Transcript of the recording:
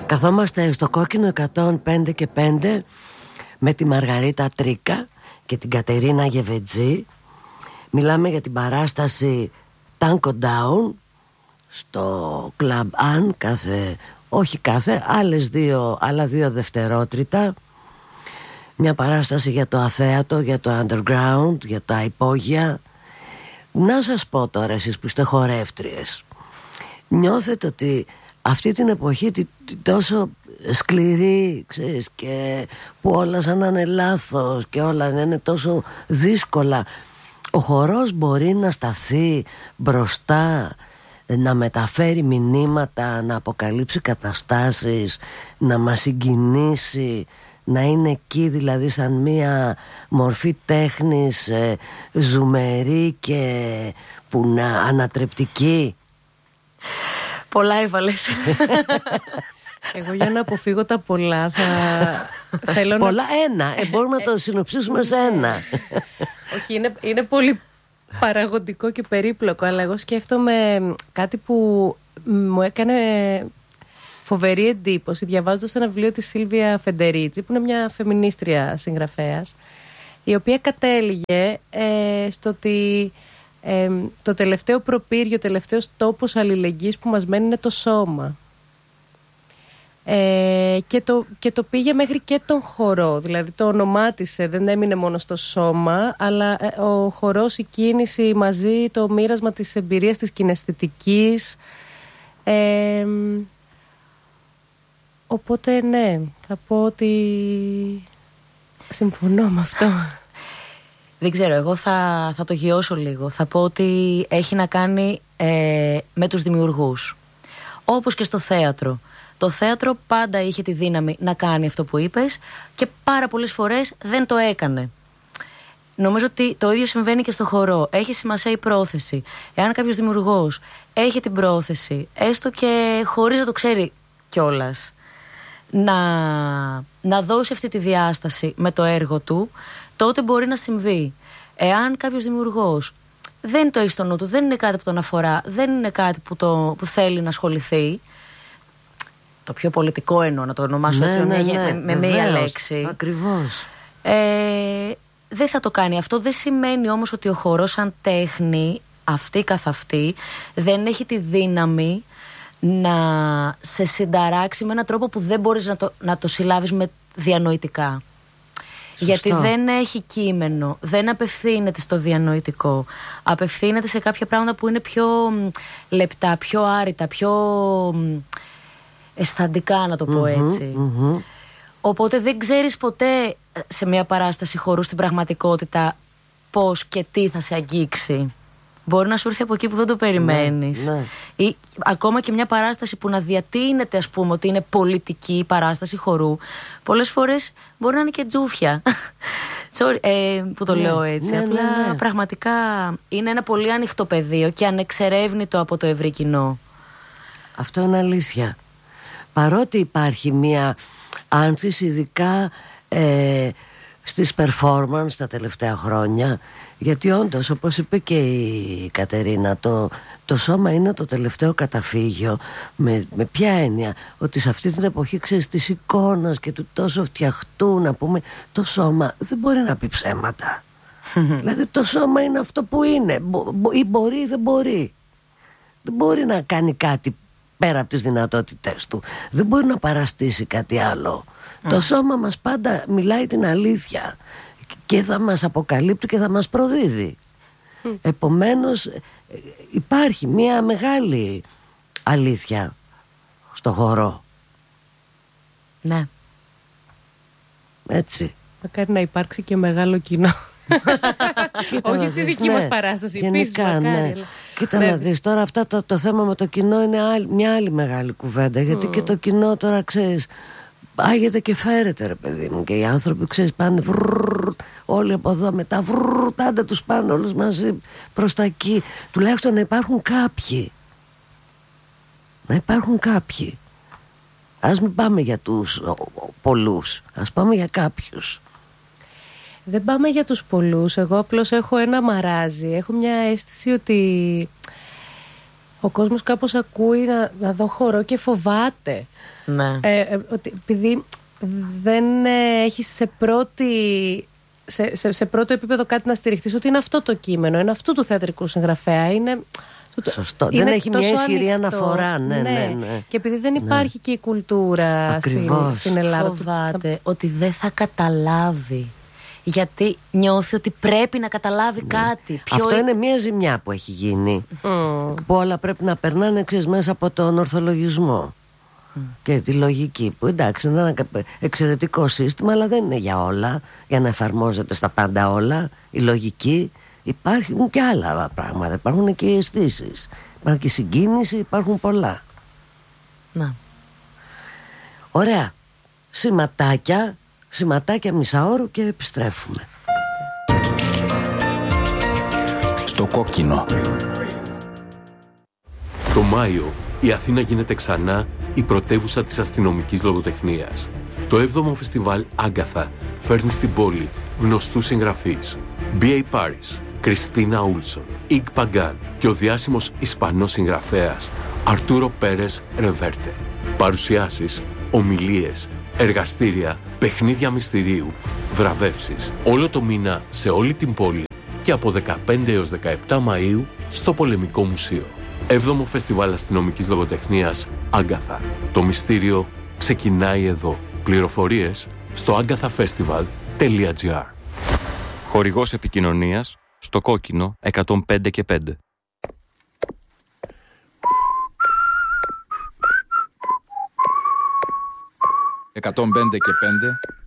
Καθόμαστε στο Κόκκινο 105 και 5 με τη Μαργαρίτα Τρίκα και την Κατερίνα Γεβετζή. Μιλάμε για την παράσταση Tango Down στο Club An άλλα δύο δευτερότριτα. Μια παράσταση για το αθέατο, για το underground, για τα υπόγεια. Να σας πω τώρα, εσείς που είστε χορεύτριες, νιώθετε ότι αυτή την εποχή τόσο σκληρή, ξέρεις, και που όλα σαν να είναι λάθος και όλα να είναι τόσο δύσκολα, ο χορός μπορεί να σταθεί μπροστά, να μεταφέρει μηνύματα, να αποκαλύψει καταστάσεις, να μας συγκινήσει, να είναι εκεί δηλαδή σαν μία μορφή τέχνης ζουμερή και που να ανατρεπτική? Πολλά έβαλες. Εγώ για να αποφύγω τα πολλά θέλω πολλά ένα, μπορούμε να το συνοψίσουμε σε ένα. Όχι, είναι πολύ παραγωγικό και περίπλοκο, αλλά εγώ σκέφτομαι κάτι που μου έκανε φοβερή εντύπωση διαβάζοντας ένα βιβλίο της Σίλβια Φεντερίτσι, που είναι μια φεμινίστρια συγγραφέας, η οποία κατέληγε στο ότι το τελευταίο προπύργιο, ο τελευταίος τόπος αλληλεγγύης που μας μένει είναι το σώμα. Και το πήγε μέχρι και τον χορό, δηλαδή το ονομάτισε, δεν έμεινε μόνο στο σώμα, αλλά ο χορός, η κίνηση μαζί, το μοίρασμα της εμπειρίας της κιναισθητικής. Οπότε ναι, θα πω ότι συμφωνώ με αυτό. Δεν ξέρω, εγώ θα το γιώσω λίγο. Θα πω ότι έχει να κάνει με τους δημιουργούς. Όπως και στο θέατρο. Το θέατρο πάντα είχε τη δύναμη να κάνει αυτό που είπες και πάρα πολλές φορές δεν το έκανε. Νομίζω ότι το ίδιο συμβαίνει και στο χορό. Έχει σημασία η πρόθεση. Εάν κάποιος δημιουργός έχει την πρόθεση, έστω και χωρίς να το ξέρει κιόλας, να δώσει αυτή τη διάσταση με το έργο του, τότε μπορεί να συμβεί. Εάν κάποιος δημιουργός δεν το έχει στο νου του, δεν είναι κάτι που τον αφορά, δεν είναι κάτι που θέλει να ασχοληθεί, το πιο πολιτικό εννοώ, να το ονομάσω έτσι με μία λέξη. Ακριβώς. Δεν θα το κάνει. Αυτό δεν σημαίνει όμως ότι ο χορός σαν τέχνη, αυτή καθ' αυτή, δεν έχει τη δύναμη να σε συνταράξει με έναν τρόπο που δεν μπορείς να το συλλάβεις με διανοητικά. Σωστό. Γιατί δεν έχει κείμενο, δεν απευθύνεται στο διανοητικό. Απευθύνεται σε κάποια πράγματα που είναι πιο λεπτά, πιο άρρητα, πιο αισθαντικά, να το πω έτσι. Οπότε δεν ξέρεις ποτέ σε μια παράσταση χορού στην πραγματικότητα πώς και τι θα σε αγγίξει. Μπορεί να σου έρθει από εκεί που δεν το περιμένεις. Ναι. Ή ακόμα και μια παράσταση που να διατείνεται, ας πούμε, ότι είναι πολιτική παράσταση χορού, πολλές φορές μπορεί να είναι και τζούφια. Που το λέω έτσι. Απλά πραγματικά είναι ένα πολύ ανοιχτό πεδίο και ανεξερεύνητο από το ευρύ κοινό. Αυτό είναι αλήθεια. Παρότι υπάρχει μια άνθηση, ειδικά στις performance τα τελευταία χρόνια, γιατί όντως, όπως είπε και η Κατερίνα, το σώμα είναι το τελευταίο καταφύγιο. Με ποια έννοια? Ότι σε αυτή την εποχή, ξέρεις, της εικόνας και του τόσο φτιαχτού, να πούμε, το σώμα δεν μπορεί να πει ψέματα. Δηλαδή το σώμα είναι αυτό που είναι, ή μπορεί ή δεν μπορεί. Δεν μπορεί να κάνει κάτι πέρα από τις δυνατότητες του. Δεν μπορεί να παραστήσει κάτι άλλο. Το σώμα μας πάντα μιλάει την αλήθεια και θα μας αποκαλύπτει και θα μας προδίδει. Επομένως υπάρχει μια μεγάλη αλήθεια στο χορό. Ναι. Έτσι. Μακάρι να υπάρξει και μεγάλο κοινό. Όχι στη δική μας παράσταση. Γενικά, ναι. Κοίτα να δεις, τώρα αυτά το θέμα με το κοινό είναι μια άλλη μεγάλη κουβέντα. Γιατί και το κοινό τώρα, ξέρεις, άγεται και φέρεται, ρε παιδί μου. Και οι άνθρωποι, ξέρεις, πάνε όλοι από εδώ, μετά άντε τους πάνε όλους μαζί προς τα εκεί. Τουλάχιστον να υπάρχουν κάποιοι. Να υπάρχουν κάποιοι. Ας μην πάμε για τους πολλούς, ας πάμε για κάποιους. Δεν πάμε για τους πολλούς. Εγώ απλώς έχω ένα μαράζι. Έχω μια αίσθηση ότι ο κόσμος κάπως ακούει να δω χορό και φοβάται. Ναι. Ότι επειδή δεν έχεις σε πρώτο επίπεδο κάτι να στηριχτείς, ότι είναι αυτό το κείμενο, είναι αυτού του θεατρικού συγγραφέα, είναι... Σωστό. Δεν έχει μια ισχυρή αναφορά. Ναι. Και επειδή δεν υπάρχει και η κουλτούρα στην Ελλάδα. Φοβάται ότι δεν θα καταλάβει. Γιατί νιώθει ότι πρέπει να καταλάβει κάτι. Αυτό είναι μια ζημιά που έχει γίνει. Που όλα πρέπει να περνάνε μέσα από τον ορθολογισμό και τη λογική. Που εντάξει, είναι ένα εξαιρετικό σύστημα, αλλά δεν είναι για όλα. Για να εφαρμόζεται στα πάντα όλα. Η λογική. Υπάρχουν και άλλα πράγματα. Υπάρχουν και οι αισθήσεις. Υπάρχει και η συγκίνηση. Υπάρχουν πολλά. Να. Ωραία. Σηματάκια μισάωρου και επιστρέφουμε. Στο κόκκινο. Το Μάιο η Αθήνα γίνεται ξανά η πρωτεύουσα της αστυνομικής λογοτεχνίας. Το 7ο φεστιβάλ Άγκαθα φέρνει στην πόλη γνωστούς συγγραφείς. B.A. Paris, Κριστίνα Ούλσον, Ιγ Παγκάν και ο διάσημος Ισπανός συγγραφέας Αρτούρο Πέρες Ρεβέρτε. Παρουσιάσεις, ομιλίες, εργαστήρια, παιχνίδια μυστηρίου, βραβεύσεις. Όλο το μήνα σε όλη την πόλη και από 15 έως 17 Μαΐου στο Πολεμικό Μουσείο. 7ο Φεστιβάλ Αστυνομικής Λογοτεχνίας Άγκαθα. Το μυστήριο ξεκινάει εδώ. Πληροφορίες στο agathafestival.gr. Χορηγός επικοινωνίας στο κόκκινο 105 και 5. 105 και 5